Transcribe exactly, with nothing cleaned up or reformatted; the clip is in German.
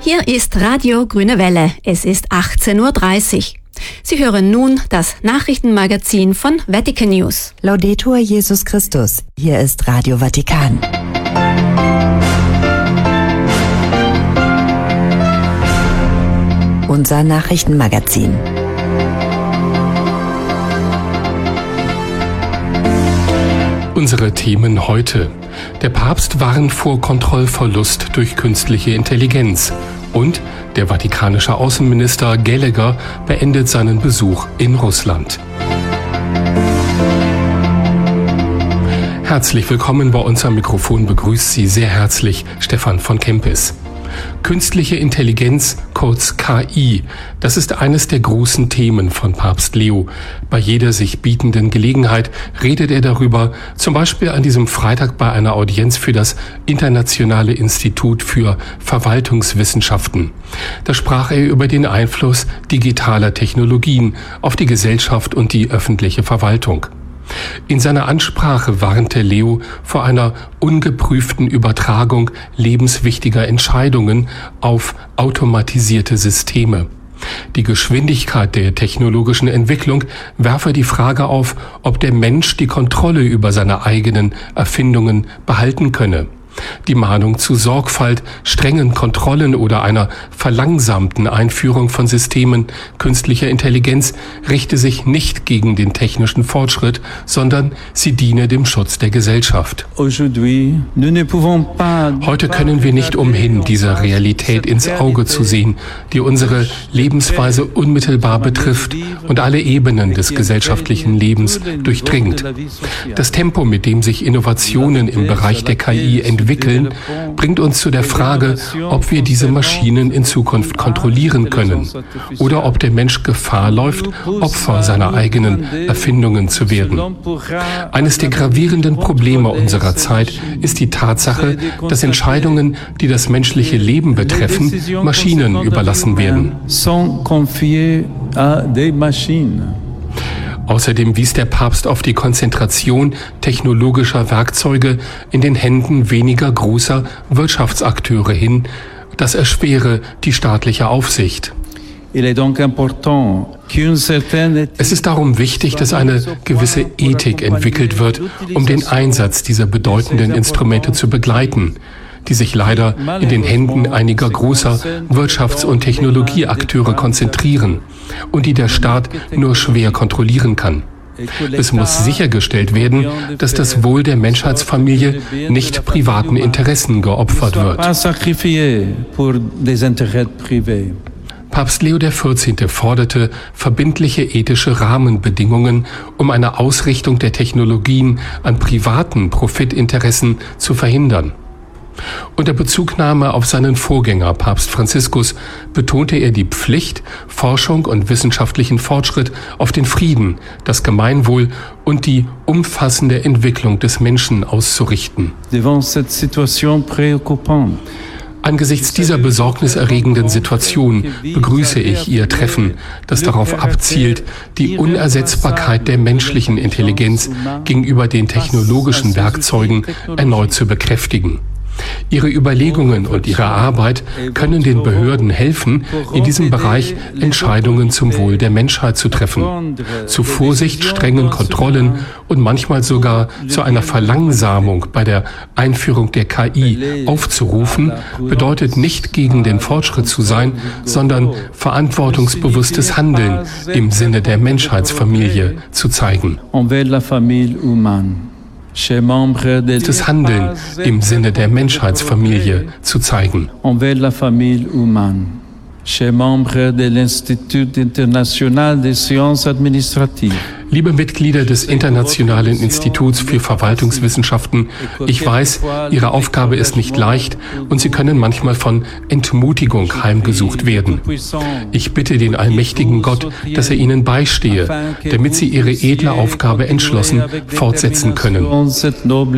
Hier ist Radio Grüne Welle. Es ist achtzehn Uhr dreißig. Sie hören nun das Nachrichtenmagazin von Vatican News. Laudetur Jesus Christus. Hier ist Radio Vatikan. Unser Nachrichtenmagazin. Unsere Themen heute. Der Papst warnt vor Kontrollverlust durch künstliche Intelligenz. Und der vatikanische Außenminister Gallagher beendet seinen Besuch in Russland. Herzlich willkommen, bei uns am Mikrofon begrüßt Sie sehr herzlich Stefan von Kempis. Künstliche Intelligenz, kurz K I, das ist eines der großen Themen von Papst Leo. Bei jeder sich bietenden Gelegenheit redet er darüber, zum Beispiel an diesem Freitag bei einer Audienz für das Internationale Institut für Verwaltungswissenschaften. Da sprach er über den Einfluss digitaler Technologien auf die Gesellschaft und die öffentliche Verwaltung. In seiner Ansprache warnte Leo vor einer ungeprüften Übertragung lebenswichtiger Entscheidungen auf automatisierte Systeme. Die Geschwindigkeit der technologischen Entwicklung werfe die Frage auf, ob der Mensch die Kontrolle über seine eigenen Erfindungen behalten könne. Die Mahnung zu Sorgfalt, strengen Kontrollen oder einer verlangsamten Einführung von Systemen künstlicher Intelligenz richte sich nicht gegen den technischen Fortschritt, sondern sie diene dem Schutz der Gesellschaft. Heute können wir nicht umhin, dieser Realität ins Auge zu sehen, die unsere Lebensweise unmittelbar betrifft und alle Ebenen des gesellschaftlichen Lebens durchdringt. Das Tempo, mit dem sich Innovationen im Bereich der K I entwickeln, entwickeln, bringt uns zu der Frage, ob wir diese Maschinen in Zukunft kontrollieren können oder ob der Mensch Gefahr läuft, Opfer seiner eigenen Erfindungen zu werden. Eines der gravierenden Probleme unserer Zeit ist die Tatsache, dass Entscheidungen, die das menschliche Leben betreffen, Maschinen überlassen werden. Außerdem wies der Papst auf die Konzentration technologischer Werkzeuge in den Händen weniger großer Wirtschaftsakteure hin. Das erschwere die staatliche Aufsicht. Es ist darum wichtig, dass eine gewisse Ethik entwickelt wird, um den Einsatz dieser bedeutenden Instrumente zu begleiten, die sich leider in den Händen einiger großer Wirtschafts- und Technologieakteure konzentrieren und die der Staat nur schwer kontrollieren kann. Es muss sichergestellt werden, dass das Wohl der Menschheitsfamilie nicht privaten Interessen geopfert wird. Papst Leo der vierzehnte forderte verbindliche ethische Rahmenbedingungen, um eine Ausrichtung der Technologien an privaten Profitinteressen zu verhindern. Unter Bezugnahme auf seinen Vorgänger Papst Franziskus betonte er die Pflicht, Forschung und wissenschaftlichen Fortschritt auf den Frieden, das Gemeinwohl und die umfassende Entwicklung des Menschen auszurichten. Angesichts dieser besorgniserregenden Situation begrüße ich Ihr Treffen, das darauf abzielt, die Unersetzbarkeit der menschlichen Intelligenz gegenüber den technologischen Werkzeugen erneut zu bekräftigen. Ihre Überlegungen und Ihre Arbeit können den Behörden helfen, in diesem Bereich Entscheidungen zum Wohl der Menschheit zu treffen. Zu Vorsicht, strengen Kontrollen und manchmal sogar zu einer Verlangsamung bei der Einführung der K I aufzurufen, bedeutet nicht gegen den Fortschritt zu sein, sondern verantwortungsbewusstes Handeln im Sinne der Menschheitsfamilie zu zeigen. Das Handeln im Sinne der Menschheitsfamilie zu zeigen. Liebe Mitglieder des Internationalen Instituts für Verwaltungswissenschaften, ich weiß, Ihre Aufgabe ist nicht leicht und Sie können manchmal von Entmutigung heimgesucht werden. Ich bitte den allmächtigen Gott, dass er Ihnen beistehe, damit Sie Ihre edle Aufgabe entschlossen fortsetzen können.